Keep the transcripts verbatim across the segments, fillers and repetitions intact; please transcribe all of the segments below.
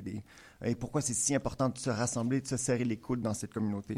s'entraider. Et pourquoi c'est si important de se rassembler, de se serrer les coudes dans cette communauté.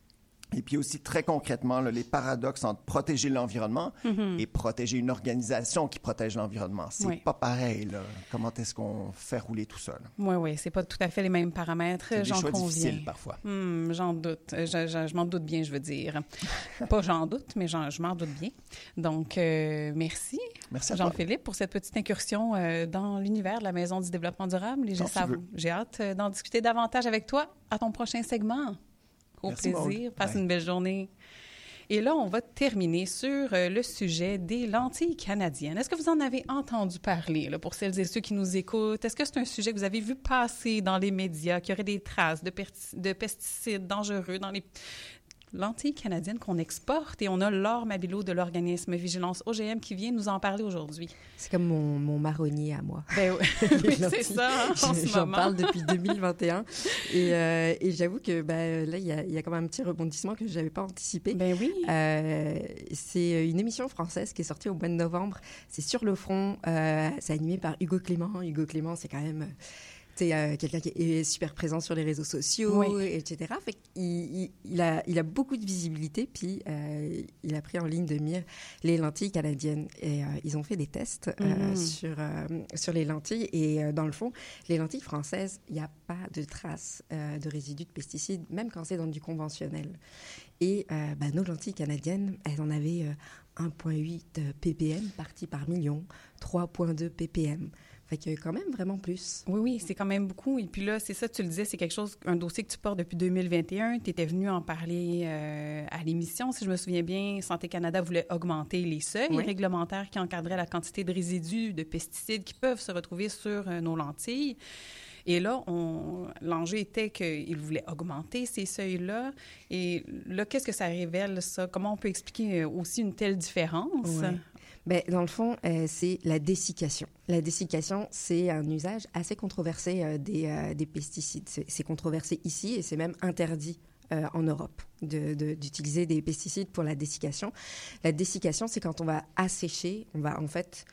Et puis aussi, très concrètement, là, les paradoxes entre protéger l'environnement mm-hmm. et protéger une organisation qui protège l'environnement. C'est oui. pas pareil, là. Comment est-ce qu'on fait rouler tout ça? Là? Oui, oui, c'est pas tout à fait les mêmes paramètres, c'est j'en des choix conviens. difficiles, parfois. Hum, j'en doute. Je, je, je m'en doute bien, je veux dire. Pas j'en doute, mais j'en, je m'en doute bien. Donc, euh, merci, merci Jean-Philippe, pour cette petite incursion euh, dans l'univers de la Maison du développement durable. Et j'ai, ça, j'ai hâte d'en discuter davantage avec toi à ton prochain segment. Au Merci plaisir. Maud. Passe Bye. une belle journée. Et là, on va terminer sur euh, le sujet des lentilles canadiennes. Est-ce que vous en avez entendu parler, là, pour celles et ceux qui nous écoutent? Est-ce que c'est un sujet que vous avez vu passer dans les médias, qu'il y aurait des traces de, per- de pesticides dangereux dans les lentilles canadiennes qu'on exporte? Et on a Laure Mabilot de l'organisme Vigilance O G M qui vient nous en parler aujourd'hui. C'est comme mon, mon marronnier à moi. Ben oui, oui c'est ça, hein, en ce J'en moment. parle depuis deux mille vingt et un. Et, euh, et j'avoue que ben, là, il y a, y a quand même un petit rebondissement que je n'avais pas anticipé. Ben oui. Euh, c'est une émission française qui est sortie au mois de novembre. C'est Sur le front. Euh, c'est animé par Hugo Clément. Hugo Clément, c'est quand même... C'est euh, quelqu'un qui est super présent sur les réseaux sociaux, oui. et cetera. Fait qu'il, il, il, a, il a beaucoup de visibilité, puis euh, il a pris en ligne de mire les lentilles canadiennes. Et euh, ils ont fait des tests euh, mm-hmm. sur, euh, sur les lentilles. Et euh, dans le fond, les lentilles françaises, il n'y a pas de traces euh, de résidus de pesticides, même quand c'est dans du conventionnel. Et euh, bah, nos lentilles canadiennes, elles en avaient euh, un virgule huit ppm partie par million, trois virgule deux ppm. Fait que quand même vraiment plus. Oui, oui, c'est quand même beaucoup. Et puis là, c'est ça, tu le disais, c'est quelque chose, un dossier que tu portes depuis deux mille vingt et un. Tu étais venu en parler euh, à l'émission. Si je me souviens bien, Santé Canada voulait augmenter les seuils oui. réglementaires qui encadraient la quantité de résidus de pesticides qui peuvent se retrouver sur euh, nos lentilles. Et là, on, l'enjeu était qu'il voulait augmenter ces seuils-là. Et là, qu'est-ce que ça révèle, ça? Comment on peut expliquer aussi une telle différence? Ouais. Bien, dans le fond, euh, c'est la dessiccation. La dessiccation, c'est un usage assez controversé euh, des, euh, des pesticides. C'est, c'est controversé ici et c'est même interdit euh, en Europe de, de, d'utiliser des pesticides pour la dessiccation. La dessiccation, c'est quand on va assécher, on va en fait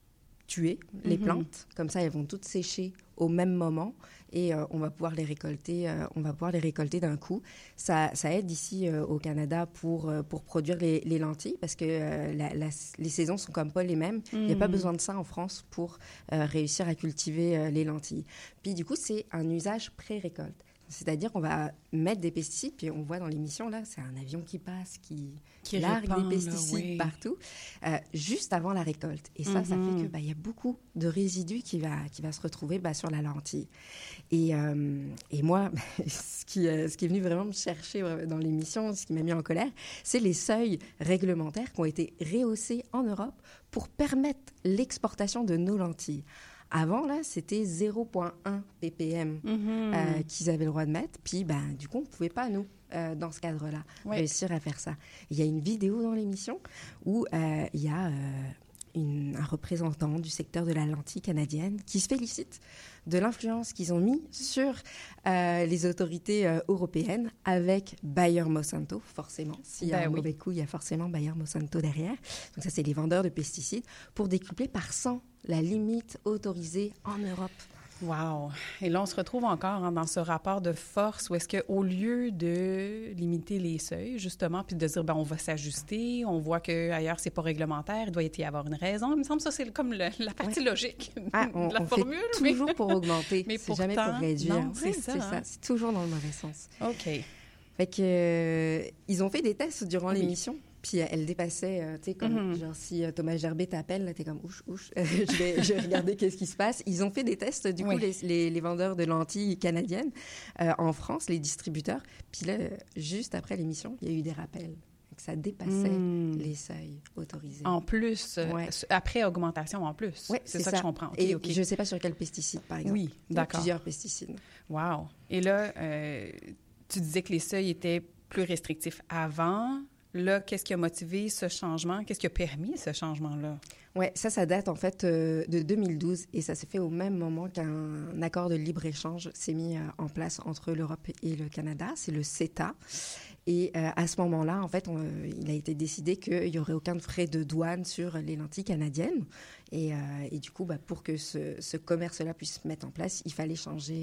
tuer les mm-hmm. plantes. Comme ça, elles vont toutes sécher au même moment et euh, on va pouvoir les récolter euh, on va pouvoir les récolter d'un coup. Ça, ça aide ici euh, au Canada pour, euh, pour produire les, les lentilles parce que euh, la, la, les saisons sont comme pas les mêmes. Il mmh. n'y a pas besoin de ça en France pour euh, réussir à cultiver euh, les lentilles. Puis du coup, c'est un usage pré-récolte. C'est-à-dire qu'on va mettre des pesticides, puis on voit dans l'émission, là, c'est un avion qui passe, qui, qui largue répand, des pesticides là, oui. partout, euh, juste avant la récolte. Et ça, mm-hmm. ça fait que bah, y a beaucoup de résidus qui va, qui va se retrouver bah, sur la lentille. Et, euh, et moi, ce qui, euh, ce qui est venu vraiment me chercher dans l'émission, ce qui m'a mis en colère, c'est les seuils réglementaires qui ont été rehaussés en Europe pour permettre l'exportation de nos lentilles. Avant, là, c'était zéro virgule un ppm mm-hmm. euh, qu'ils avaient le droit de mettre. Puis, ben, du coup, on ne pouvait pas, nous, euh, dans ce cadre-là, oui. réussir à faire ça. Il y a une vidéo dans l'émission où euh, il y a euh, une, un représentant du secteur de la lentille canadienne qui se félicite de l'influence qu'ils ont mis sur euh, les autorités euh, européennes avec Bayer-Monsanto, forcément. S'il y a ben un oui. mauvais coup, il y a forcément Bayer-Monsanto derrière. Donc ça, c'est les vendeurs de pesticides pour décupler par cent la limite autorisée en Europe. Wow! Et là, on se retrouve encore hein, dans ce rapport de force où est-ce qu'au lieu de limiter les seuils, justement, puis de dire, ben on va s'ajuster, on voit qu'ailleurs, c'est pas réglementaire, il doit y avoir une raison. Il me semble que ça, c'est comme le, la partie ouais. logique ah, on, de la on formule. Fait toujours mais... pour augmenter, mais c'est pourtant, jamais pour réduire. Non, c'est, oui, ça, c'est hein? ça. C'est toujours dans le mauvais sens. OK. Fait que, euh, ils ont fait des tests durant oui. l'émission. Puis euh, elle dépassait, euh, tu sais, comme, mm-hmm. genre, si euh, Thomas Gerbet t'appelle, là, t'es comme, ouch, ouch, euh, je, vais, je vais regarder qu'est-ce qui se passe. Ils ont fait des tests, du oui. coup, les, les, les vendeurs de lentilles canadiennes euh, en France, les distributeurs. Puis là, juste après l'émission, il y a eu des rappels. Que ça dépassait mm. les seuils autorisés. En plus, ouais. euh, après augmentation en plus. Oui, c'est, c'est ça, ça que je comprends. Okay, Et okay. je ne sais pas sur quel pesticide, par exemple. Oui, d'accord. Plusieurs pesticides. Wow. Et là, euh, tu disais que les seuils étaient plus restrictifs avant. Là, qu'est-ce qui a motivé ce changement? Qu'est-ce qui a permis ce changement-là? Oui, ça, ça date en fait euh, de deux mille douze et ça s'est fait au même moment qu'un accord de libre-échange s'est mis euh, en place entre l'Europe et le Canada. C'est le CETA. Et euh, à ce moment-là, en fait, on, euh, il a été décidé qu'il n'y aurait aucun frais de douane sur les lentilles canadiennes. Et, euh, et du coup, bah, pour que ce, ce commerce-là puisse se mettre en place, il fallait changer